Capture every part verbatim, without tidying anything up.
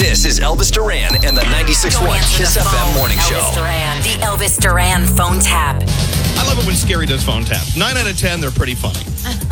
This is Elvis Duran and the ninety-six point one Kiss F M Morning Elvis Show. Elvis Duran, the Elvis Duran phone tap. I love it when Scary does phone taps. Nine out of ten, they're pretty funny.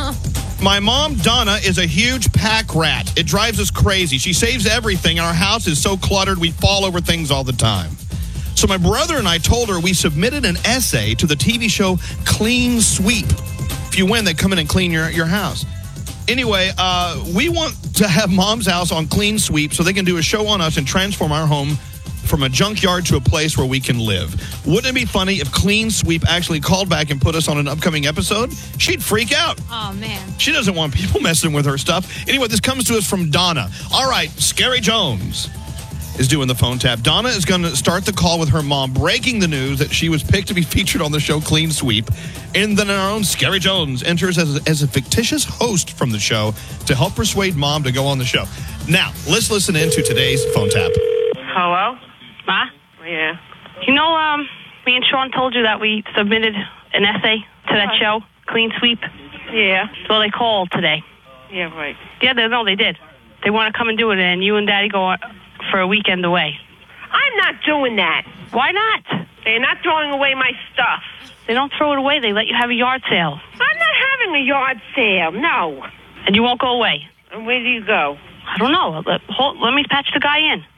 My mom, Donna, is a huge pack rat. It drives us crazy. She saves everything, and our house is so cluttered we fall over things all the time. So my brother and I told her we submitted an essay to the T V show Clean Sweep. If you win, they come in and clean your, your house. Anyway, uh, we want to have Mom's house on Clean Sweep so they can do a show on us and transform our home from a junkyard to a place where we can live. Wouldn't it be funny if Clean Sweep actually called back and put us on an upcoming episode? She'd freak out. Oh, man. She doesn't want people messing with her stuff. Anyway, this comes to us from Donna. All right, Scary Jones is doing the phone tap. Donna is going to start the call with her mom, breaking the news that she was picked to be featured on the show Clean Sweep. And then our own Scary Jones enters as a, as a fictitious host from the show to help persuade Mom to go on the show. Now, let's listen into today's phone tap. Hello? Ma? Yeah. You know, um, me and Sean told you that we submitted an essay to that What? show, Clean Sweep. Yeah. Well, they called today. Yeah, right. Yeah, they, no, they did. They want to come and do it, and you and Daddy go on for a weekend away. I'm not doing that. Why not? They're not throwing away my stuff. They don't throw it away. They let you have a yard sale. I'm not having a yard sale, no. And you won't go away. And where do you go? I don't know. Let, hold, let me patch the guy in.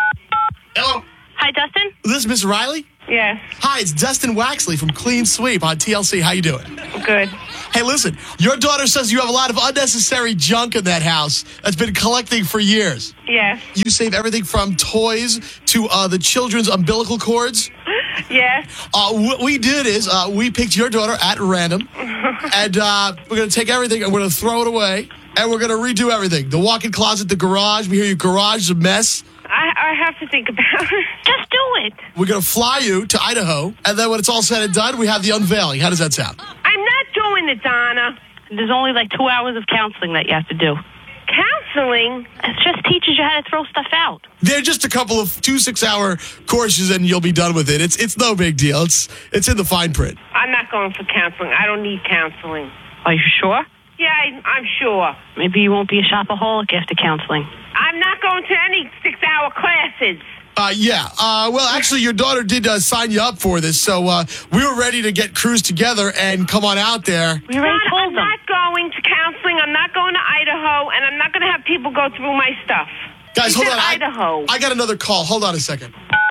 Hello. Hi, Dustin. This is Miss Riley? Yes. Hi, it's Dustin Waxley from Clean Sweep on T L C. How you doing? Good. Hey, listen, your daughter says you have a lot of unnecessary junk in that house that's been collecting for years. Yes. You save everything from toys to uh, the children's umbilical cords. Yes. Uh, what we did is uh, we picked your daughter at random, and uh, we're going to take everything and we're going to throw it away, and we're going to redo everything. The walk-in closet, the garage. We hear your garage is a mess. I, I have to think about it. Just do it. We're going to fly you to Idaho, and then when it's all said and done, we have the unveiling. How does that sound? I'm not doing it, Donna. There's only like two hours of counseling that you have to do. Counseling? It just teaches you how to throw stuff out. They're just a couple of two six-hour courses, and you'll be done with it. It's it's no big deal. It's it's in the fine print. I'm not going for counseling. I don't need counseling. Are you sure? Yeah, I, I'm sure. Maybe you won't be a shopaholic after counseling. I'm not going to any six-hour classes. Uh, yeah. Uh, well, actually, your daughter did uh, sign you up for this, so uh, we were ready to get crews together and come on out there. We already Donna, told I'm them. not going to counseling. I'm not going to Idaho, and I'm not going to have people go through my stuff. Guys, You hold said on. I- Idaho. I, got another call. Hold on a second.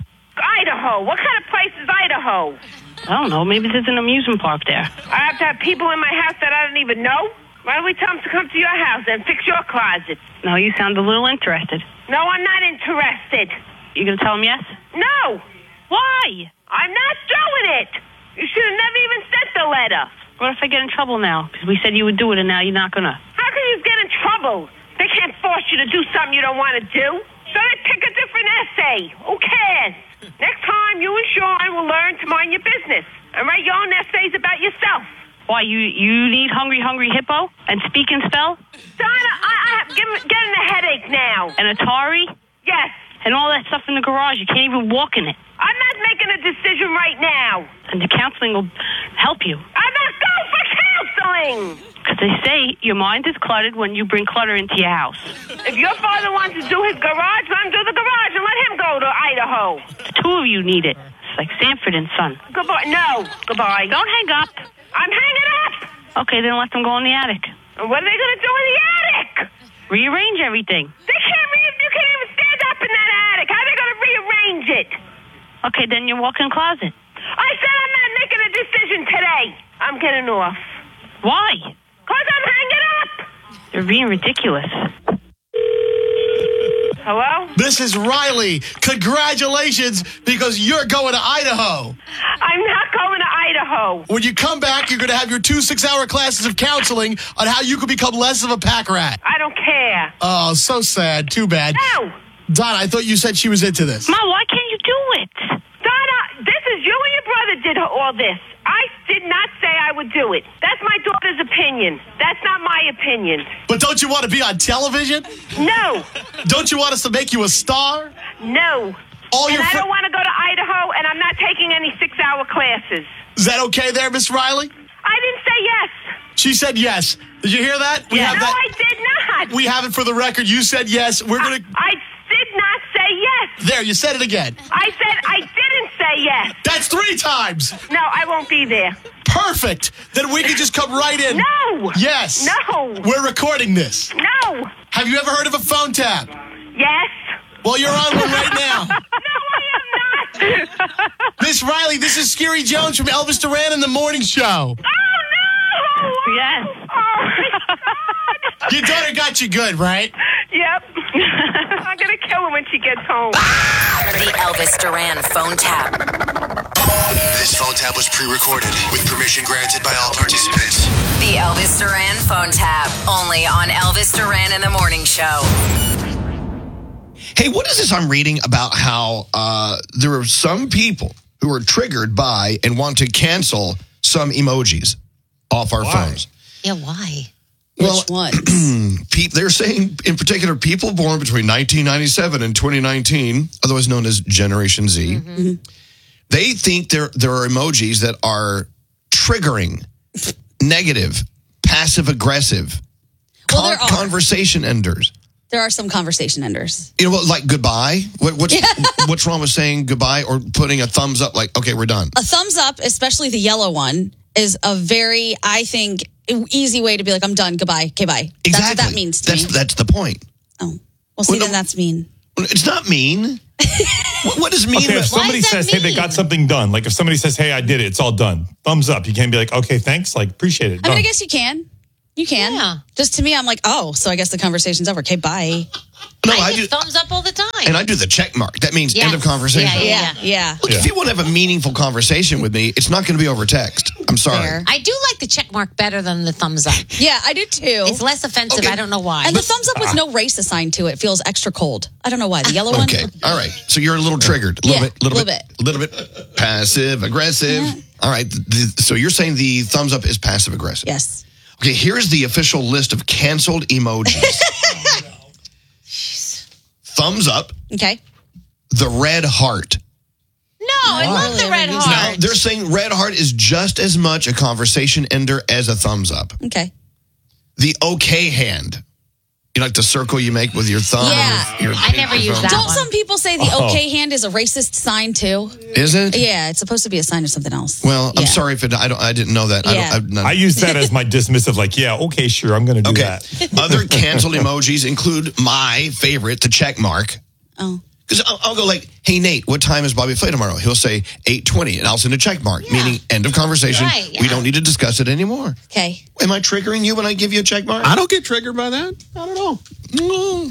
Idaho. What kind of place is Idaho? I don't know. Maybe there's an amusement park there. I have to have people in my house that I don't even know? Why don't we tell them to come to your house and fix your closet? No, you sound a little interested. No, I'm not interested. You gonna tell them yes? No, Why? I'm not doing it. You should have never even sent the letter. What if I get in trouble now? Because we said you would do it, and now you're not gonna. How can you get in trouble? They can't force you to do something you don't want to do. So they pick a different essay. Who cares? Next time, you and Sean will learn to mind your business and write your own essays about yourself. Why, you you need Hungry Hungry Hippo and Speak and Spell? Donna, I, I, I'm getting a headache now. And Atari? Yes. And all that stuff in the garage. You can't even walk in it. I'm not making a decision right now. And the counseling will help you. I'm not going for counseling. Because they say your mind is cluttered when you bring clutter into your house. If your father wants to do his garage, let him do the garage and let him go to Idaho. The two of you need it. It's like Sanford and Son. Goodbye. No. Goodbye. Don't hang up. I'm hanging up. Okay, then let them go in the attic. And what are they going to do in the attic? Rearrange everything. They can't re- you can't even stand up in that attic. How are they going to rearrange it? Okay, then your walk-in closet. I said I'm not making a decision today. I'm getting off. Why? Because I'm hanging up. They're being ridiculous. Hello? This is Riley. Congratulations, because you're going to Idaho. I'm not going to Idaho. When you come back, you're going to have your two six-hour classes of counseling on how you can become less of a pack rat. I don't care. Oh, so sad. Too bad. No. Donna, I thought you said she was into this. Mom, why can't you do it? Donna, this is you and your brother did all this. I did not say I would do it. That's my daughter's opinion. That's not my opinion. But don't you want to be on television? No. Don't you want us to make you a star? No. All and your I fr- don't want to go to Idaho, and I'm not taking any six-hour classes. Is that okay there, Miss Riley? I didn't say yes. She said yes. Did you hear that? We Yeah. have No, that. I did not. We have it for the record. You said yes. We're I, going to... I did not say There, you said it again. I said I didn't say yes. That's three times. No, I won't be there. Perfect. Then we can just come right in. No. Yes. No. We're recording this. No. Have you ever heard of a phone tap? Yes. Well, you're on one right now. No, I am not. Miss Riley, this is Scary Jones from Elvis Duran in the Morning Show. Oh, no. Yes. Oh, my God. Your daughter got you good, right? Yep. I'm going to kill her when she gets home. The Elvis Duran phone tap. This phone tap was pre-recorded with permission granted by all participants. The Elvis Duran phone tap. Only on Elvis Duran in the Morning Show. Hey, what is this I'm reading about how uh, there are some people who are triggered by and want to cancel some emojis off our Why? phones? Yeah, why? Well, Which ones? pe- they're saying, in particular, people born between nineteen ninety-seven and twenty nineteen, otherwise known as Generation Z, Mm-hmm. they think there there are emojis that are triggering, negative, passive-aggressive, Well, con- there are. conversation enders. There are some conversation enders. You know what, like goodbye? What, what's, what's wrong with saying goodbye or putting a thumbs up like, okay, we're done? A thumbs up, especially the yellow one, is a very, I think, easy way to be like, I'm done. Goodbye. Okay, bye. Exactly. That's what that means to that's, me. That's the point. Oh. Well, see, Well, no- then that's mean. It's not mean. what, what does mean? Okay, if about- somebody does that says, hey, they mean? got something done. Like if somebody says, hey, I did it, it's all done. Thumbs up. You can't be like, okay, thanks. Like, appreciate it. I mean, Done. I guess you can. You can. Yeah. Just to me, I'm like, oh, so I guess the conversation's over. Okay, bye. no, I, I get do. thumbs up all the time. And I do the check mark. That means Yes. end of conversation. Yeah, Yeah, yeah. Look, if you want to have a meaningful conversation with me, it's not going to be over text. I'm sorry. Fair. I do like the check mark better than the thumbs up. Yeah, I do too. It's less offensive. Okay. I don't know why. And the thumbs up with no race assigned to it feels extra cold. I don't know why. The yellow one? Okay. All right. So you're a little triggered. A little Yeah, bit. Little little bit. A little bit passive aggressive. All right. The, so you're saying the thumbs up is passive aggressive. Yes. Okay. Here's the official list of canceled emojis. Thumbs up, Okay. the red heart. no, I love the red Now, heart. they're saying red heart is just as much a conversation ender as a thumbs up. Okay. The okay hand. You know, like the circle you make with your thumb. Yeah. Your, your I never use that Don't one. some people say the Oh. okay hand is a racist sign too? Is it? Yeah, it's supposed to be a sign of something else. Well, I'm Yeah. sorry if it, I don't. I didn't know that. Yeah. I don't. I've not, I use that as my dismissive, like, yeah, okay, sure, I'm going to do okay. that. Other canceled emojis include my favorite, the check mark. Oh. Because I'll, I'll go like, "Hey Nate, what time is Bobby Flay tomorrow?" He'll say eight twenty, and I'll send a check mark, meaning end of conversation. Right, yeah. We don't need to discuss it anymore. Okay. Am I triggering you when I give you a check mark? I don't get triggered by that. I don't know. Mm.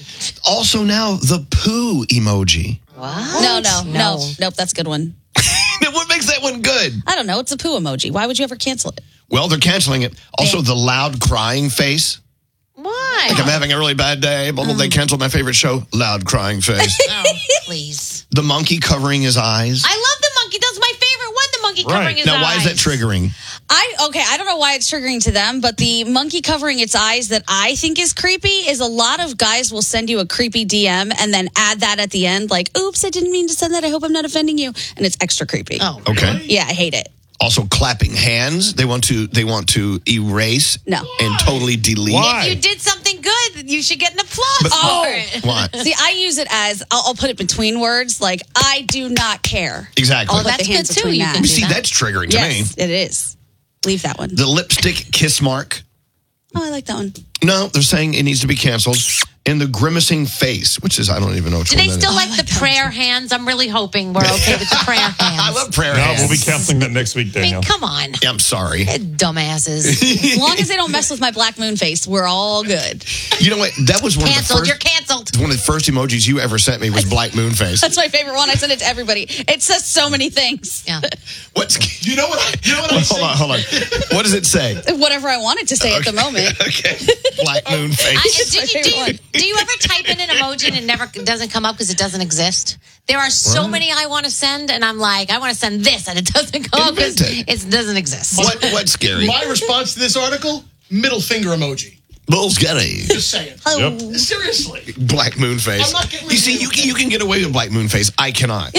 Also now the poo emoji. What? No, no, no, No. Nope, that's a good one. What makes that one good? I don't know. It's a poo emoji. Why would you ever cancel it? Well, they're canceling it. Also, Yeah. the loud crying face. Why? Like I'm having a really bad day. Blah, blah, They canceled my favorite show. Loud crying face. Oh, please. The monkey covering his eyes. I love the monkey. That's my favorite one. The monkey Right. covering his Now, eyes. why is that triggering? I okay, I don't know why it's triggering to them, but the monkey covering its eyes that I think is creepy is a lot of guys will send you a creepy D M and then add that at the end, like, oops, I didn't mean to send that. I hope I'm not offending you. And it's extra creepy. Oh. Okay. Yeah, I hate it. Also, clapping hands. They want to. They want to erase. No. And totally delete. Why? If you did something good, you should get an applause But- for it. What? See, I use it as I'll, I'll put it between words, like I do not care. Exactly. Oh, that's the hands good too. between You that. can do See, that. that's triggering to Yes, me. it is. Leave that one. The lipstick kiss mark. Oh, I like that one. No, they're saying it needs to be canceled. And the grimacing face, which is I don't even know which Do one they that still is. like the prayer hands? I'm really hoping we're okay with the prayer hands. I love prayer No, hands. we'll be canceling that next week, I mean, Danielle. come on. Yeah, I'm sorry. Dumbasses. As long as they don't mess with my black moon face, we're all good. You know what? That was one Canceled. of the You're first. canceled. One of the first emojis you ever sent me was black moon face. That's my favorite one. I send it to everybody. It says so many things. Yeah. What's you know what? I, you know what? I hold on, hold on. What does it say? Whatever I want it to say at the moment. Okay, black moon I, face. do, you, do, you, do you ever type in an emoji and it never doesn't come up because it doesn't exist? There are so many I want to send, and I'm like, I want to send this, and it doesn't come up because Invent it doesn't exist. What? What's scary? My response to this article, middle finger emoji. Bull's scary. Just saying. Yep. Seriously. Black moon face. I'm not getting You see, rid of you can, you can get away with black moon face. I cannot. You know,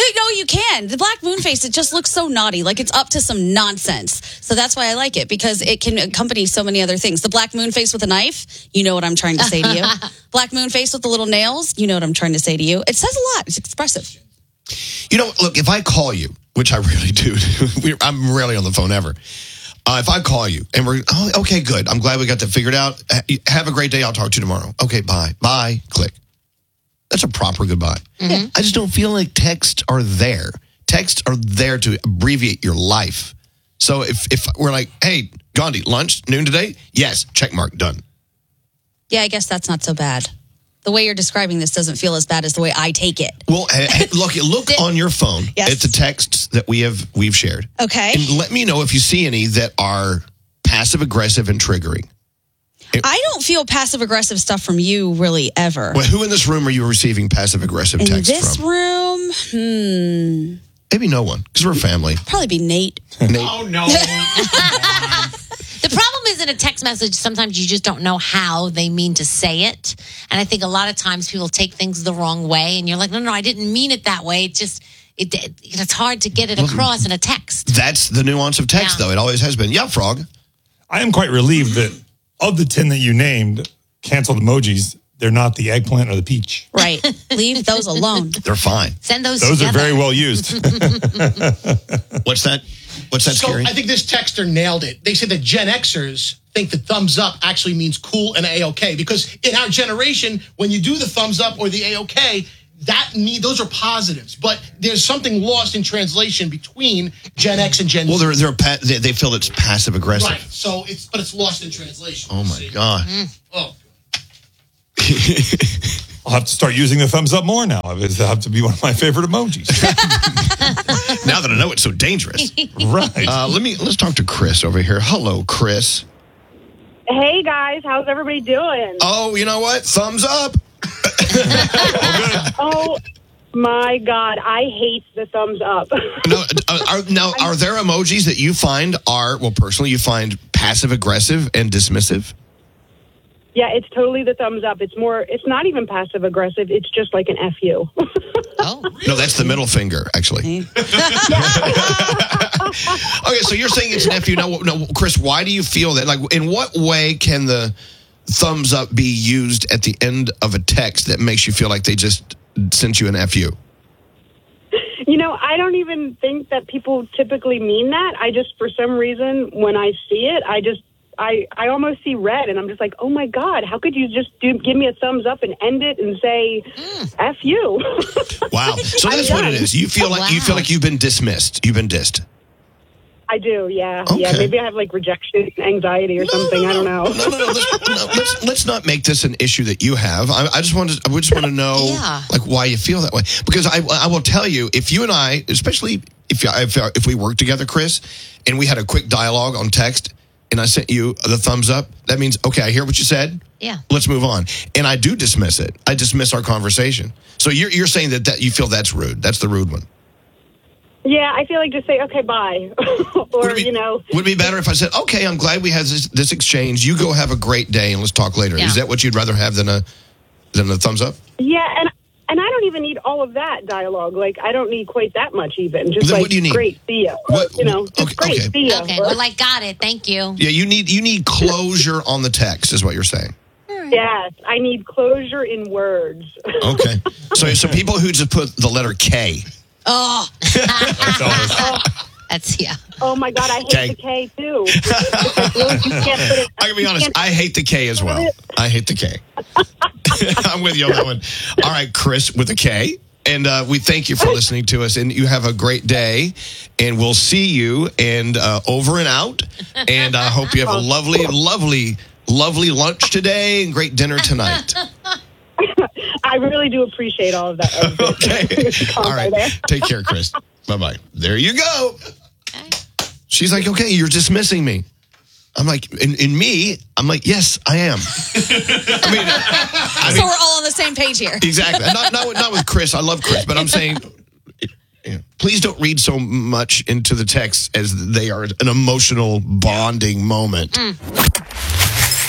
you can. The black moon face, it just looks so naughty. Like it's up to some nonsense. So that's why I like it, because it can accompany so many other things. The black moon face with a knife, you know what I'm trying to say to you. Black moon face with the little nails, you know what I'm trying to say to you. It says a lot. It's expressive. You know, look, if I call you, which I really do, we're- I'm rarely on the phone ever. Uh, if I call you and we're, oh, okay, good. I'm glad we got that figured out. Ha- Have a great day. I'll talk to you tomorrow. Okay, bye. Bye. Click. That's a proper goodbye. Mm-hmm. I just don't feel like texts are there. Texts are there to abbreviate your life. So if, if we're like, hey, Gandhi, lunch, noon today? Yes, check mark, done. Yeah, I guess that's not so bad. The way you're describing this doesn't feel as bad as the way I take it. Well, hey, hey, look, look on your phone Yes. at the texts that we have we've shared. Okay. And let me know if you see any that are passive aggressive and triggering. I don't feel passive aggressive stuff from you really ever. Well, who in this room are you receiving passive aggressive In texts this from? room, hmm, Maybe no one, because we're a family. probably be Nate. Nate. Oh, no. The problem is in a text message, sometimes you just don't know how they mean to say it. And I think a lot of times people take things the wrong way. And you're like, no, no, I didn't mean it that way. It just, it, it it's hard to get it across in a text. That's the nuance of text, Yeah. though. It always has been. Yeah, Frog. I am quite relieved that of the ten that you named, canceled emojis, they're not the eggplant or the peach. Right. Leave those alone. They're fine. Send those Those together. are very well used. What's that? What's that So scary? I think this texter nailed it. They said that Gen Xers think the thumbs up actually means cool and A-OK. Because in our generation, when you do the thumbs up or the A-OK, that mean, those are positives. But there's something lost in translation between Gen X and Gen Well, Z. they're, they're pa- they, they feel it's passive aggressive. Right. So it's, but it's lost in translation. Oh, my See? God. Oh. I'll have to start using the thumbs up more now. It'll have to be one of my favorite emojis. Now that I know it's so dangerous. Right. Uh, let me, let's talk to Chris over here. Hello, Chris. Hey guys, how's everybody doing? Oh, you know what? Thumbs up. Oh my God, I hate the thumbs up. No, uh, are, now, are there emojis that you find are, well, personally, you find passive aggressive and dismissive? Yeah, it's totally the thumbs up. It's more, it's not even passive aggressive. It's just like an F you. Oh. No, that's the middle finger, actually. Okay, so you're saying it's an F you. Now, no, Chris, why do you feel that? Like, in what way can the thumbs up be used at the end of a text that makes you feel like they just sent you an F you? You know, I don't even think that people typically mean that. I just, for some reason, when I see it, I just, I, I almost see red, and I'm just like, oh my God, how could you just do, give me a thumbs up and end it and say, F you? Wow. So I'm that's what it done. is. You feel like you feel like you've been dismissed. You've been dissed. I do, yeah. Okay. Yeah, maybe I have like rejection anxiety or something. I don't know. No, no, no. Let's, no, let's, let's not make this an issue that you have. I, I just want to. I just want to know, Yeah. like, why you feel that way. Because I, I will tell you, if you and I, especially if if if we work together, Chris, and we had a quick dialogue on text, and I sent you the thumbs up, that means okay, I hear what you said. Yeah. Let's move on. And I do dismiss it. I dismiss our conversation. So you're you're saying that, that you feel that's rude. That's the rude one. Yeah, I feel like just say, okay, bye. Or, Would it be, you know. would it be better if I said, okay, I'm glad we had this, this exchange. You go have a great day and let's talk later. Yeah. Is that what you'd rather have than a than a thumbs up? Yeah, and and I don't even need all of that dialogue. Like, I don't need quite that much even. Just Then like, what do you need? great, see ya. Or, you know, just okay, great, okay. see ya. Okay, Or- well, like, got it. Thank you. Yeah, you need you need closure on the text, is what you're saying. Yes, I need closure in words. Okay. So so people who just put the letter K. Oh. That's, yeah. Oh my God, I hate K. the K too. It's like, really, you can't put it. I can be you honest, can't- I hate the K as well. I hate the K. I'm with you on that one. All right, Chris with a K. And uh, we thank you for listening to us. And you have a great day. And we'll see you and uh, over and out. And I hope you have a lovely, lovely, lovely lunch today and great dinner tonight. I really do appreciate all of that. Okay. All right. Take care, Chris. Bye-bye. There you go. She's like, okay, you're dismissing me. I'm like, in, in me, I'm like, yes, I am. I mean, I So mean we're all on the same page here. exactly. Not, not, not with Chris. I love Chris, but I'm saying, you know, please don't read so much into the text as they are an emotional bonding moment. Mm.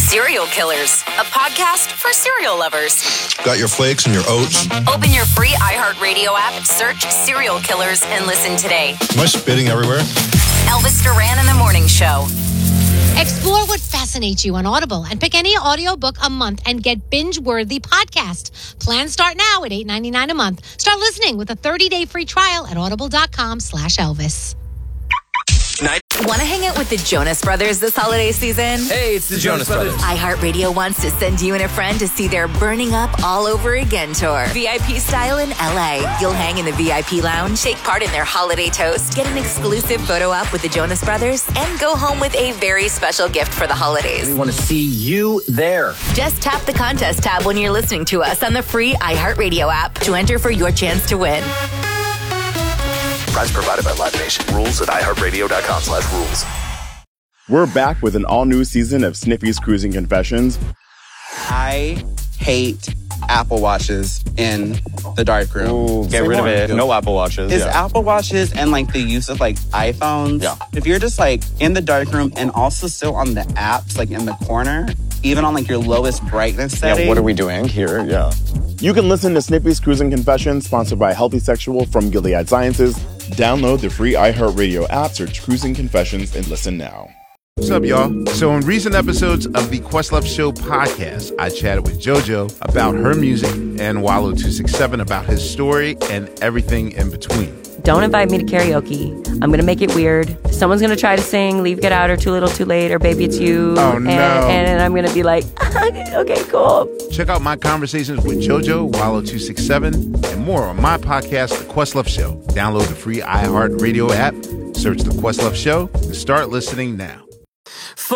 Serial Killers, a podcast for serial lovers. Got your flakes and your oats. Open your free iHeartRadio app, search Serial Killers, and listen today. Am I spitting everywhere? Elvis Duran in the Morning Show. Explore what fascinates you on Audible and pick any audiobook a month and get binge-worthy podcast. Plans start now at eight ninety-nine a month. Start listening with a thirty-day free trial at audible.com slash Elvis. Want to hang out with the Jonas Brothers this holiday season? Hey, it's the Jonas Brothers. iHeartRadio wants to send you and a friend to see their Burning Up All Over Again tour. V I P style in L A. You'll hang in the V I P lounge, take part in their holiday toast, get an exclusive photo op with the Jonas Brothers, and go home with a very special gift for the holidays. We want to see you there. Just tap the contest tab when you're listening to us on the free iHeartRadio app to enter for your chance to win. Prize provided by Live Nation. Rules at iHeartRadio.com slash rules. We're back with an all-new season of Sniffy's Cruising Confessions. I hate Apple Watches in the darkroom. Ooh, get Say rid more. of it. No Apple Watches. Is yeah. Apple Watches and like the use of like iPhones. Yeah. If you're just like in the darkroom and also still on the apps, like in the corner, even on like your lowest brightness setting. Yeah, what are we doing here? Yeah. You can listen to Sniffy's Cruising Confessions, sponsored by Healthy Sexual from Gilead Sciences. Download the free iHeartRadio app, search Cruising Confessions, and listen now. What's up, y'all? So in recent episodes of the Questlove Show podcast, I chatted with JoJo about her music and Wallow two sixty-seven about his story and everything in between. Don't invite me to karaoke. I'm going to make it weird. Someone's going to try to sing Leave, Get Out, or Too Little, Too Late, or Baby It's You. Oh, no. And, and I'm going to be like, okay, cool. Check out my conversations with JoJo, Wallow two sixty-seven, and more on my podcast, The Questlove Show. Download the free iHeartRadio app, search The Questlove Show, and start listening now.